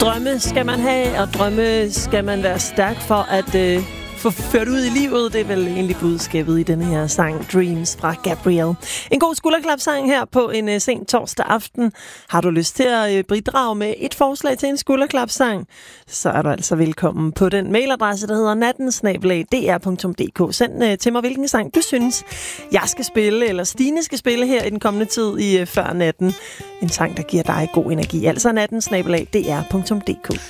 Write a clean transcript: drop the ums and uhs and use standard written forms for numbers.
Drømme skal man have, og drømme skal man være stærk for at få ført ud i livet. Det er vel egentlig budskabet i denne her sang Dreams fra Gabrielle. En god skulderklapsang her på en sen torsdag aften. Har du lyst til at bidrage med et forslag til en skulderklapsang, så er du altså velkommen på den mailadresse, der hedder natten@dr.dk. Send til mig, hvilken sang du synes, jeg skal spille, eller Stine skal spille her i den kommende tid i før natten. En sang, der giver dig god energi. Altså natten@dr.dk.